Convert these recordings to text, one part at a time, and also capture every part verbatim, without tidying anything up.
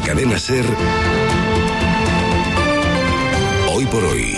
cadena SER, Hoy por Hoy,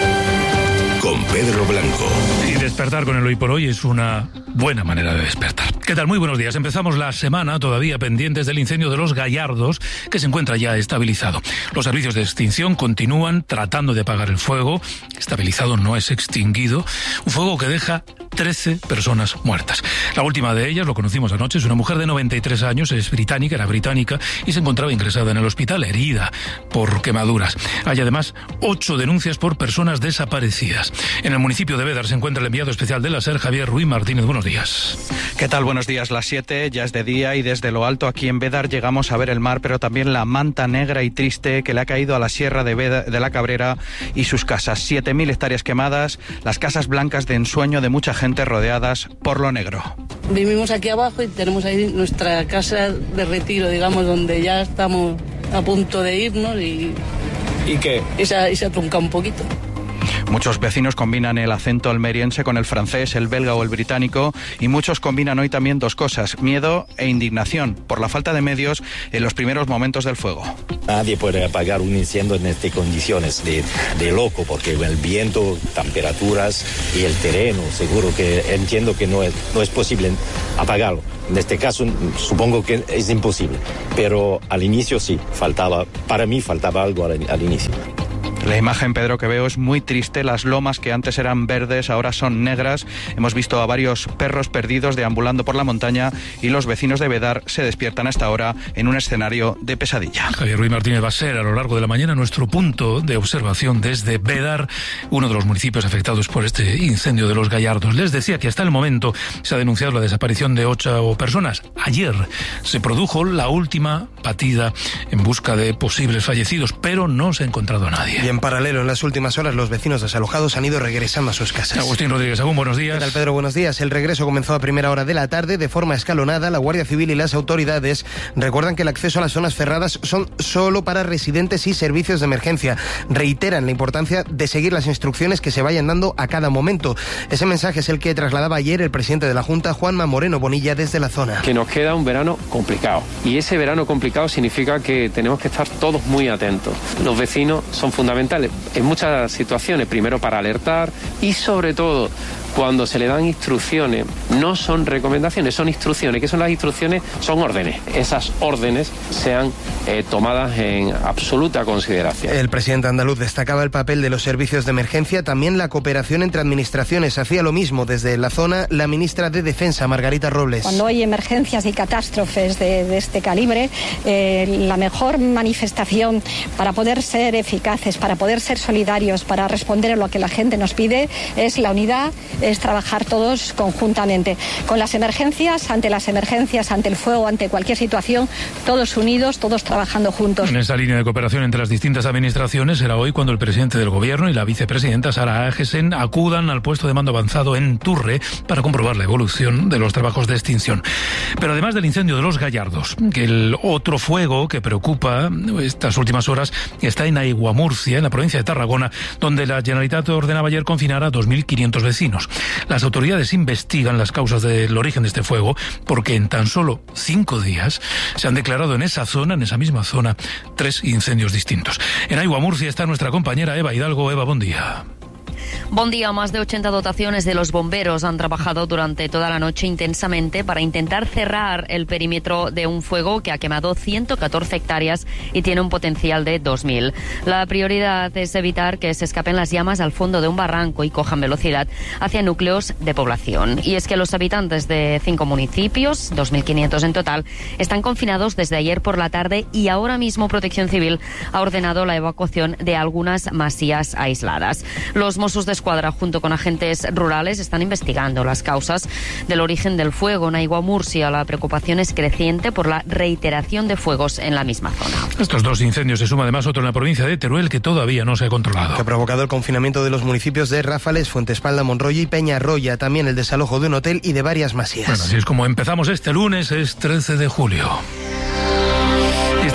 con Pedro Blanco. Y despertar con el Hoy por Hoy es una buena manera de despertar. ¿Qué tal? Muy buenos días. Empezamos la semana todavía pendientes del incendio de los Gallardos, que se encuentra ya estabilizado. Los servicios de extinción continúan tratando de apagar el fuego. Estabilizado, no es extinguido. Un fuego que deja trece personas muertas. La última de ellas, lo conocimos anoche, es una mujer de noventa y tres años, es británica, era británica, y se encontraba ingresada en el hospital, herida por quemaduras. Hay además ocho denuncias por personas desaparecidas. En el municipio de Bédar se encuentra el enviado especial de la SER, Javier Ruiz Martínez. Buenos días. ¿Qué tal? Buenos días. Las siete, ya es de día, y desde lo alto aquí en Bédar llegamos a ver el mar, pero también la manta negra y triste que le ha caído a la sierra de, Bédar, de la Cabrera y sus casas. siete mil hectáreas quemadas, las casas blancas de ensueño de mucha gente rodeadas por lo negro. Vivimos aquí abajo y tenemos ahí nuestra casa de retiro, digamos, donde ya estamos a punto de irnos y... ¿Y qué? Y se, y se ha truncado un poquito. Muchos vecinos combinan el acento almeriense con el francés, el belga o el británico, y muchos combinan hoy también dos cosas: miedo e indignación por la falta de medios en los primeros momentos del fuego. Nadie puede apagar un incendio en estas condiciones de, de loco, porque el viento, temperaturas y el terreno, seguro que entiendo que no es, no es posible apagarlo. En este caso supongo que es imposible, pero al inicio sí, faltaba, para mí faltaba algo al, al inicio. La imagen, Pedro, que veo es muy triste. Las lomas que antes eran verdes ahora son negras. Hemos visto a varios perros perdidos deambulando por la montaña, y los vecinos de Bédar se despiertan hasta ahora en un escenario de pesadilla. Javier Ruiz Martínez va a ser a lo largo de la mañana nuestro punto de observación desde Bédar, uno de los municipios afectados por este incendio de los Gallardos. Les decía que hasta el momento se ha denunciado la desaparición de ocho personas. Ayer se produjo la última batida en busca de posibles fallecidos, pero no se ha encontrado a nadie. Y en paralelo, en las últimas horas, los vecinos desalojados han ido regresando a sus casas. Agustín Rodríguez Agún, buenos días. ¿Qué tal, Pedro? Buenos días. El regreso comenzó a primera hora de la tarde de forma escalonada. La Guardia Civil y las autoridades recuerdan que el acceso a las zonas cerradas son solo para residentes y servicios de emergencia. Reiteran la importancia de seguir las instrucciones que se vayan dando a cada momento. Ese mensaje es el que trasladaba ayer el presidente de la Junta, Juanma Moreno Bonilla, desde la zona. Que nos queda un verano complicado. Y ese verano complicado significa que tenemos que estar todos muy atentos. Los vecinos son fundamentales en muchas situaciones, primero para alertar, y sobre todo cuando se le dan instrucciones. No son recomendaciones, son instrucciones. ¿Qué son las instrucciones? Son órdenes. Esas órdenes sean eh, tomadas en absoluta consideración. El presidente andaluz destacaba el papel de los servicios de emergencia, también la cooperación entre administraciones. Hacía lo mismo desde la zona la ministra de Defensa, Margarita Robles. Cuando hay emergencias y catástrofes de, de este calibre, eh, la mejor manifestación para poder ser eficaces, para poder ser solidarios, para responder a lo que la gente nos pide, es la unidad, es trabajar todos conjuntamente. Con las emergencias, ante las emergencias, ante el fuego, ante cualquier situación, todos unidos, todos trabajando juntos. En esa línea de cooperación entre las distintas administraciones será hoy cuando el presidente del Gobierno y la vicepresidenta Sara Agesen acudan al puesto de mando avanzado en Turre para comprobar la evolución de los trabajos de extinción. Pero además del incendio de los Gallardos, que el otro fuego que preocupa estas últimas horas está en Aiguamurcia, en la provincia de Tarragona, donde la Generalitat ordenaba ayer confinar a dos mil quinientos vecinos. Las autoridades investigan las causas del origen de este fuego, porque en tan solo cinco días se han declarado en esa zona, en esa misma zona, tres incendios distintos. En Aiguamurcia está nuestra compañera Eva Hidalgo. Eva, buen día. Buen día. Más de ochenta dotaciones de los bomberos han trabajado durante toda la noche intensamente para intentar cerrar el perímetro de un fuego que ha quemado ciento catorce hectáreas y tiene un potencial de dos mil. La prioridad es evitar que se escapen las llamas al fondo de un barranco y cojan velocidad hacia núcleos de población. Y es que los habitantes de cinco municipios, dos mil quinientos en total, están confinados desde ayer por la tarde, y ahora mismo Protección Civil ha ordenado la evacuación de algunas masías aisladas. Los Mossos de Escuadra, junto con agentes rurales, están investigando las causas del origen del fuego en Aiguamurcia. La preocupación es creciente por la reiteración de fuegos en la misma zona. Estos dos incendios se suma además otro en la provincia de Teruel, que todavía no se ha controlado. Que ha provocado el confinamiento de los municipios de Ráfales, Fuentespalda, Monroyo y Peñarroya. También el desalojo de un hotel y de varias masías. Bueno, así es como empezamos este lunes, es trece de julio. Y esta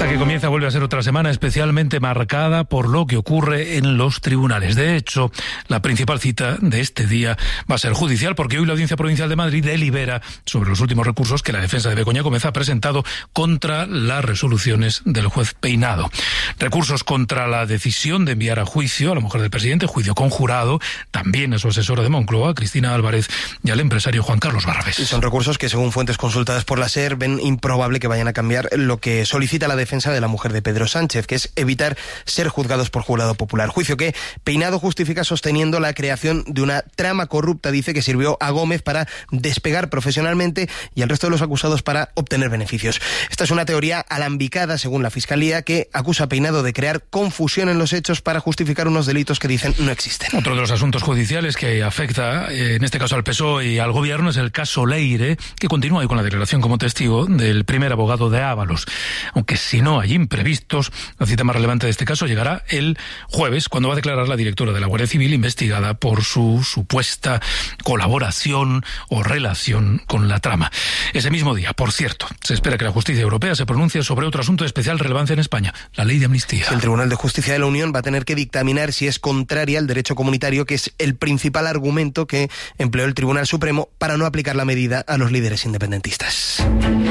Esta que comienza vuelve a ser otra semana especialmente marcada por lo que ocurre en los tribunales. De hecho, la principal cita de este día va a ser judicial, porque hoy la Audiencia Provincial de Madrid delibera sobre los últimos recursos que la defensa de Begoña Gómez ha presentado contra las resoluciones del juez Peinado. Recursos contra la decisión de enviar a juicio a la mujer del presidente, juicio conjurado, también a su asesora de Moncloa, Cristina Álvarez, y al empresario Juan Carlos Barrabés. Son recursos que, según fuentes consultadas por la SER, ven improbable que vayan a cambiar lo que solicita la defensa de la mujer de Pedro Sánchez, que es evitar ser juzgados por jurado popular. Juicio que Peinado justifica sosteniendo la creación de una trama corrupta, dice, que sirvió a Gómez para despegar profesionalmente y al resto de los acusados para obtener beneficios. Esta es una teoría alambicada, según la Fiscalía, que acusa a Peinado de crear confusión en los hechos para justificar unos delitos que dicen no existen. Otro de los asuntos judiciales que afecta, eh, en este caso al P S O E y al Gobierno, es el caso Leire, que continúa hoy con la declaración como testigo del primer abogado de Ábalos. Aunque si no hay imprevistos, la cita más relevante de este caso llegará el jueves, cuando va a declarar la directora de la Guardia Civil investigada por su supuesta colaboración o relación con la trama. Ese mismo día, por cierto, se espera que la justicia europea se pronuncie sobre otro asunto de especial relevancia en España, la ley de amnistía. El Tribunal de Justicia de la Unión va a tener que dictaminar si es contraria al derecho comunitario, que es el principal argumento que empleó el Tribunal Supremo para no aplicar la medida a los líderes independentistas.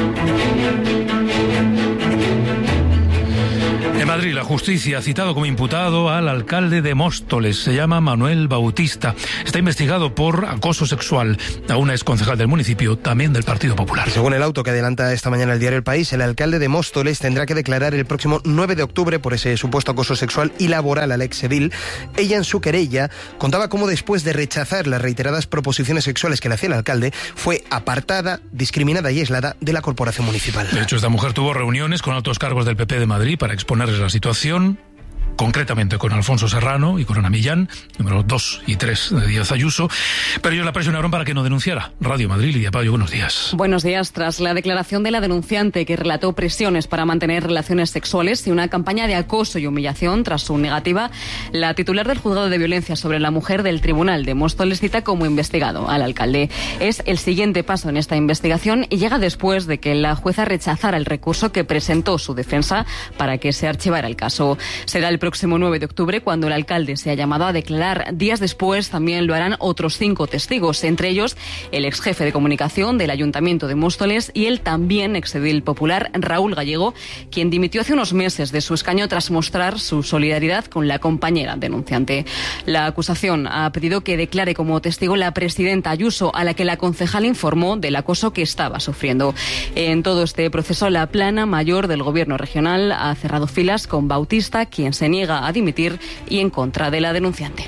En Madrid, la justicia ha citado como imputado al alcalde de Móstoles. Se llama Manuel Bautista. Está investigado por acoso sexual a una exconcejal del municipio, también del Partido Popular. Según el auto que adelanta esta mañana el diario El País, el alcalde de Móstoles tendrá que declarar el próximo nueve de octubre por ese supuesto acoso sexual y laboral al exedil. Ella, en su querella, contaba cómo, después de rechazar las reiteradas proposiciones sexuales que le hacía el alcalde, fue apartada, discriminada y aislada de la corporación municipal. De hecho, esta mujer tuvo reuniones con altos cargos del P P de Madrid para exponerles la situación, concretamente con Alfonso Serrano y con Ana Millán, número dos y tres de Díaz Ayuso, pero ellos la presionaron para que no denunciara. Radio Madrid, Lidia Payo, buenos días. Buenos días. Tras la declaración de la denunciante, que relató presiones para mantener relaciones sexuales y una campaña de acoso y humillación tras su negativa, la titular del Juzgado de Violencia sobre la Mujer del Tribunal de Móstoles cita como investigado al alcalde. Es el siguiente paso en esta investigación y llega después de que la jueza rechazara el recurso que presentó su defensa para que se archivara el caso. Será el próximo nueve de octubre cuando el alcalde sea llamado a declarar. Días después también lo harán otros cinco testigos, entre ellos el ex jefe de comunicación del Ayuntamiento de Móstoles y el también exedil popular Raúl Gallego, quien dimitió hace unos meses de su escaño tras mostrar su solidaridad con la compañera denunciante. La acusación ha pedido que declare como testigo la presidenta Ayuso, a la que la concejal informó del acoso que estaba sufriendo. En todo este proceso, la plana mayor del Gobierno regional ha cerrado filas con Bautista, quien se niega a dimitir, y en contra de la denunciante.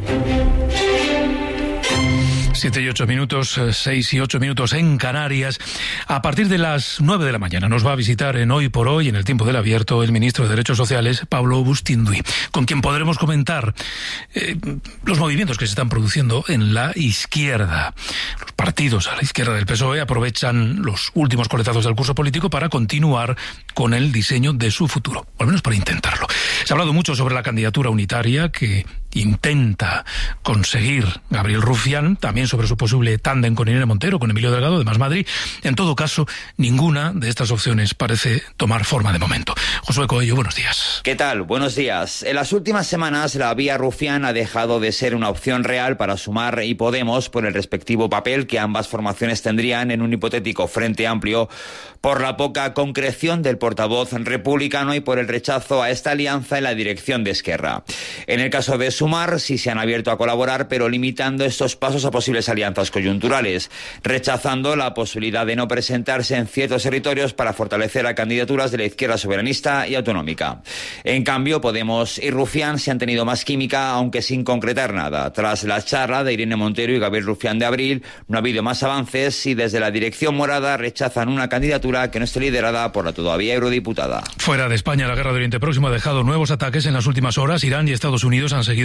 Siete y ocho minutos, seis y ocho minutos en Canarias. A partir de las nueve de la mañana nos va a visitar en Hoy por Hoy, en el Tiempo del Abierto, el ministro de Derechos Sociales, Pablo Bustinduy, con quien podremos comentar eh, los movimientos que se están produciendo en la izquierda. Los partidos a la izquierda del P S O E aprovechan los últimos coletazos del curso político para continuar con el diseño de su futuro, o al menos para intentarlo. Se ha hablado mucho sobre la candidatura unitaria que intenta conseguir Gabriel Rufián, también sobre su posible tándem con Irene Montero, con Emilio Delgado de Más Madrid. En todo caso, ninguna de estas opciones parece tomar forma de momento. Josué Coello, buenos días. ¿Qué tal? Buenos días. En las últimas semanas, la vía Rufián ha dejado de ser una opción real para Sumar y Podemos por el respectivo papel que ambas formaciones tendrían en un hipotético Frente Amplio, por la poca concreción del portavoz republicano y por el rechazo a esta alianza en la dirección de Esquerra. En el caso de Sumar, sí se han abierto a colaborar, pero limitando estos pasos a posibles alianzas coyunturales, rechazando la posibilidad de no presentarse en ciertos territorios para fortalecer a candidaturas de la izquierda soberanista y autonómica. En cambio, Podemos y Rufián se han tenido más química, aunque sin concretar nada. Tras la charla de Irene Montero y Gabriel Rufián de abril, no ha habido más avances y desde la dirección morada rechazan una candidatura que no esté liderada por la todavía eurodiputada. Fuera de España, la guerra de Oriente Próximo ha dejado nuevos ataques en las últimas horas. Irán y Estados Unidos han seguido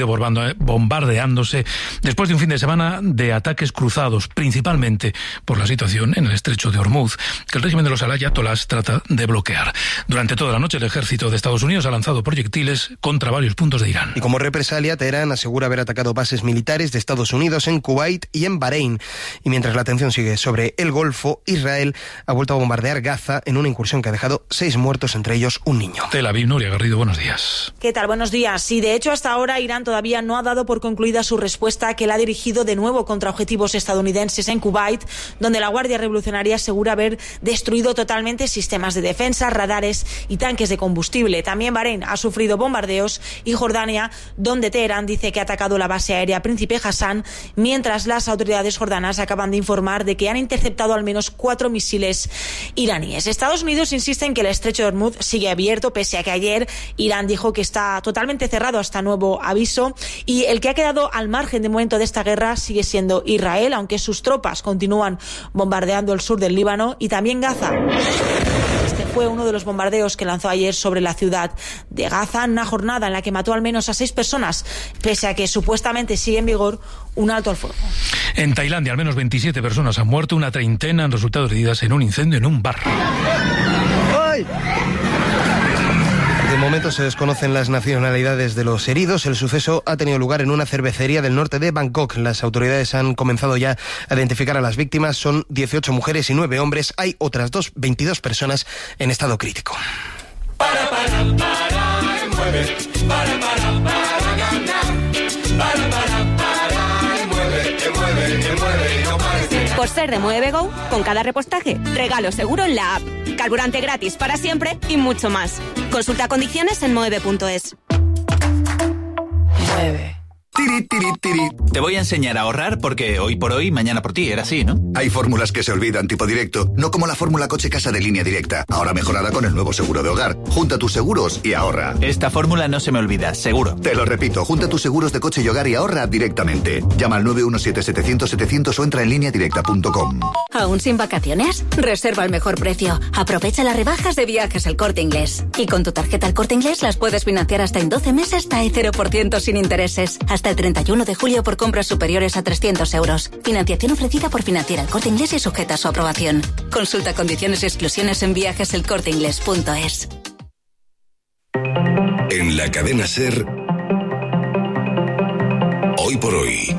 bombardeándose después de un fin de semana de ataques cruzados, principalmente por la situación en el estrecho de Hormuz, que el régimen de los ayatolás trata de bloquear. Durante toda la noche el ejército de Estados Unidos ha lanzado proyectiles contra varios puntos de Irán. Y como represalia, Teherán asegura haber atacado bases militares de Estados Unidos en Kuwait y en Bahrein. Y mientras la atención sigue sobre el Golfo, Israel ha vuelto a bombardear Gaza en una incursión que ha dejado seis muertos, entre ellos un niño. Tel Aviv, Nuria Garrido, buenos días. ¿Qué tal? Buenos días. Y de hecho, hasta ahora Irán todavía no ha dado por concluida su respuesta, que la ha dirigido de nuevo contra objetivos estadounidenses en Kuwait, donde la Guardia Revolucionaria asegura haber destruido totalmente sistemas de defensa, radares y tanques de combustible. También Bahrein ha sufrido bombardeos y Jordania, donde Teherán dice que ha atacado la base aérea Príncipe Hassan, mientras las autoridades jordanas acaban de informar de que han interceptado al menos cuatro misiles iraníes. Estados Unidos insiste en que el estrecho de Hormuz sigue abierto, pese a que ayer Irán dijo que está totalmente cerrado hasta nuevo aviso, y el que ha quedado al margen de momento de esta guerra sigue siendo Israel, aunque sus tropas continúan bombardeando el sur del Líbano y también Gaza. Este fue uno de los bombardeos que lanzó ayer sobre la ciudad de Gaza, en una jornada en la que mató al menos a seis personas, pese a que supuestamente sigue en vigor un alto al fuego. En Tailandia, al menos veintisiete personas han muerto, una treintena han resultado heridas en un incendio en un bar. ¡Ay! De momento se desconocen las nacionalidades de los heridos. El suceso ha tenido lugar en una cervecería del norte de Bangkok. Las autoridades han comenzado ya a identificar a las víctimas. Son dieciocho mujeres y nueve hombres. Hay otras dos, veintidós personas en estado crítico. Para, para, para, mueve. Para, para, para ganar. Para, para, para, mueve, mueve, mueve, no pares de... Por ser de Mueve Go, con cada repostaje, regalo seguro en la app. Carburante gratis para siempre y mucho más. Consulta condiciones en mueve punto es. Mueve. Tiri, tiri, tiri. Te voy a enseñar a ahorrar porque hoy por hoy, mañana por ti, era así, ¿no? Hay fórmulas que se olvidan, tipo directo, no como la fórmula coche-casa de Línea Directa, ahora mejorada con el nuevo seguro de hogar. Junta tus seguros y ahorra. Esta fórmula no se me olvida, seguro. Te lo repito, junta tus seguros de coche y hogar y ahorra directamente. Llama al nueve uno siete, setecientos, setecientos o entra en línea directa punto com. ¿Aún sin vacaciones? Reserva al mejor precio. Aprovecha las rebajas de Viajes El Corte Inglés. Y con tu tarjeta El Corte Inglés las puedes financiar hasta en doce meses hasta el cero por ciento sin intereses. Hasta el treinta y uno de julio por compras superiores a trescientos euros. Financiación ofrecida por Financiera El Corte Inglés y sujeta a su aprobación. Consulta condiciones y exclusiones en viajes el corte inglés punto es. En la cadena SER, hoy por hoy,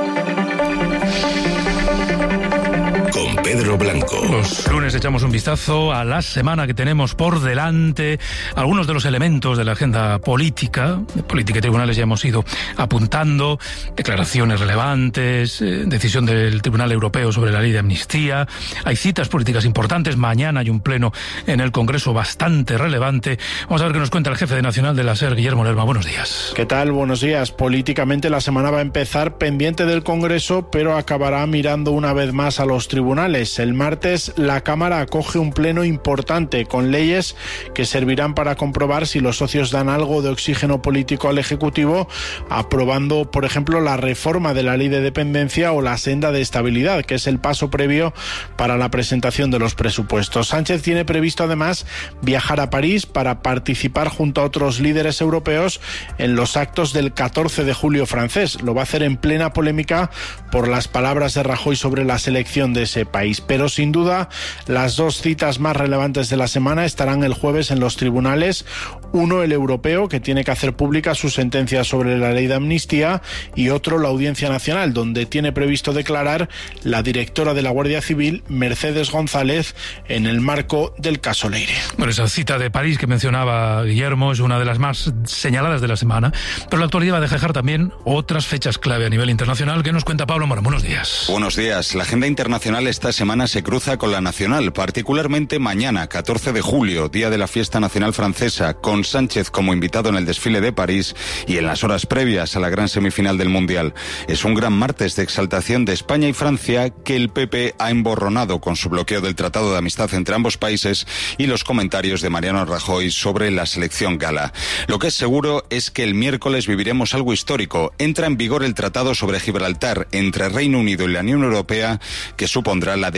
con Pedro Blanco. Los lunes echamos un vistazo a la semana que tenemos por delante. Algunos de los elementos de la agenda política, de política y tribunales ya hemos ido apuntando, declaraciones relevantes, eh, decisión del Tribunal Europeo sobre la ley de amnistía. Hay citas políticas importantes. Mañana hay un pleno en el Congreso bastante relevante. Vamos a ver qué nos cuenta el jefe de Nacional de la SER, Guillermo Lerma. Buenos días. ¿Qué tal? Buenos días. Políticamente la semana va a empezar pendiente del Congreso, pero acabará mirando una vez más a los tribunales. El martes la Cámara acoge un pleno importante con leyes que servirán para comprobar si los socios dan algo de oxígeno político al Ejecutivo, aprobando, por ejemplo, la reforma de la ley de dependencia o la senda de estabilidad, que es el paso previo para la presentación de los presupuestos. Sánchez tiene previsto además viajar a París para participar junto a otros líderes europeos en los actos del catorce de julio francés. Lo va a hacer en plena polémica por las palabras de Rajoy sobre la selección de ese país. Pero sin duda las dos citas más relevantes de la semana estarán el jueves en los tribunales. Uno, el europeo, que tiene que hacer pública su sentencia sobre la ley de amnistía, y otro, la Audiencia Nacional, donde tiene previsto declarar la directora de la Guardia Civil, Mercedes González, en el marco del caso Leire. Bueno, esa cita de París que mencionaba Guillermo es una de las más señaladas de la semana, pero la actualidad va a dejar también otras fechas clave a nivel internacional. ¿Qué nos cuenta Pablo Morán? Buenos días. Buenos días. La agenda internacional esta semana se cruza con la nacional, particularmente mañana, catorce de julio, día de la fiesta nacional francesa, con Sánchez como invitado en el desfile de París y en las horas previas a la gran semifinal del Mundial. Es un gran martes de exaltación de España y Francia que el P P ha emborronado con su bloqueo del Tratado de Amistad entre ambos países y los comentarios de Mariano Rajoy sobre la selección gala. Lo que es seguro es que el miércoles viviremos algo histórico. Entra en vigor el Tratado sobre Gibraltar entre Reino Unido y la Unión Europea, que supondrá la desaparición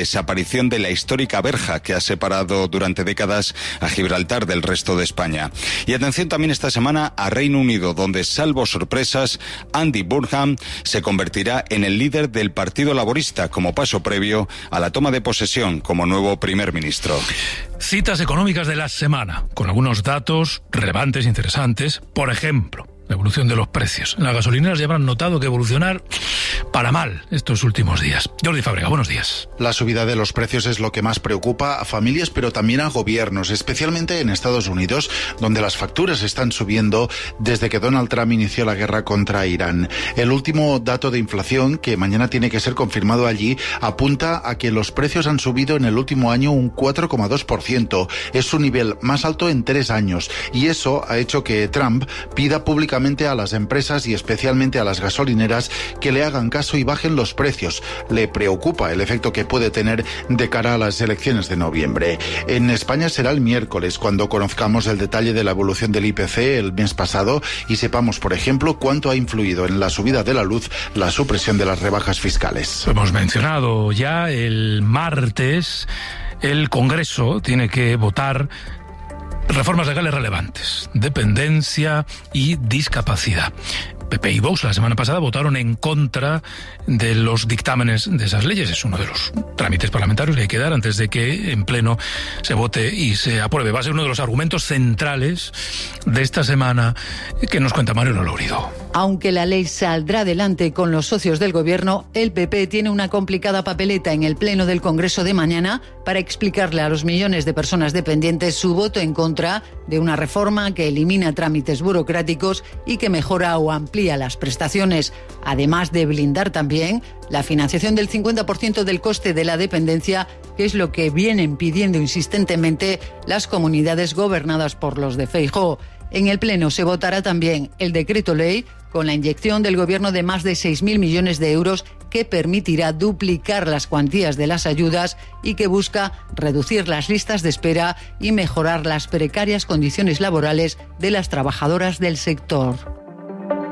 demolición de la histórica verja que ha separado durante décadas a Gibraltar del resto de España. Y atención también esta semana a Reino Unido, donde, salvo sorpresas, Andy Burnham se convertirá en el líder del Partido Laborista como paso previo a la toma de posesión como nuevo primer ministro. Citas económicas de la semana, con algunos datos relevantes, interesantes. Por ejemplo, la evolución de los precios. En las gasolineras ya habrán notado que evolucionar para mal estos últimos días. Jordi Fábrega, buenos días. La subida de los precios es lo que más preocupa a familias, pero también a gobiernos, especialmente en Estados Unidos, donde las facturas están subiendo desde que Donald Trump inició la guerra contra Irán. El último dato de inflación, que mañana tiene que ser confirmado allí, apunta a que los precios han subido en el último año un cuatro coma dos por ciento. Es su nivel más alto en tres años, y eso ha hecho que Trump pida públicamente a las empresas y especialmente a las gasolineras que le hagan caso y bajen los precios. Le preocupa el efecto que puede tener de cara a las elecciones de noviembre. En España será el miércoles cuando conozcamos el detalle de la evolución del I P C el mes pasado y sepamos, por ejemplo, cuánto ha influido en la subida de la luz la supresión de las rebajas fiscales. Hemos mencionado ya el martes, el Congreso tiene que votar reformas legales relevantes, dependencia y discapacidad. P P y Vox la semana pasada votaron en contra de los dictámenes de esas leyes. Es uno de los trámites parlamentarios que hay que dar antes de que en pleno se vote y se apruebe. Va a ser uno de los argumentos centrales de esta semana que nos cuenta Mario Lourido. Aunque la ley saldrá adelante con los socios del gobierno, el P P tiene una complicada papeleta en el pleno del Congreso de mañana para explicarle a los millones de personas dependientes su voto en contra de una reforma que elimina trámites burocráticos y que mejora o amplía las prestaciones, además de blindar también la financiación del cincuenta por ciento del coste de la dependencia, que es lo que vienen pidiendo insistentemente las comunidades gobernadas por los de Feijóo. En el Pleno se votará también el decreto ley con la inyección del Gobierno de más de seis mil millones de euros que permitirá duplicar las cuantías de las ayudas y que busca reducir las listas de espera y mejorar las precarias condiciones laborales de las trabajadoras del sector.